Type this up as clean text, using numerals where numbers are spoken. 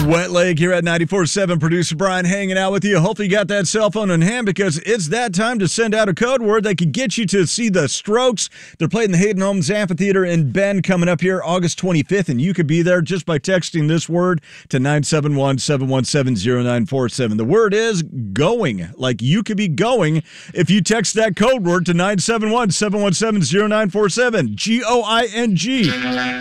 Wet Leg here at 94.7. Producer Brian hanging out with you. Hopefully you got that cell phone in hand because it's that time to send out a code word that could get you to see the Strokes. They're playing the Hayden Homes Amphitheater in Bend coming up here August 25th, and you could be there just by texting this word to 971-717-0947. The word is going, like you could be going if you text that code word to 971-717-0947. GOING.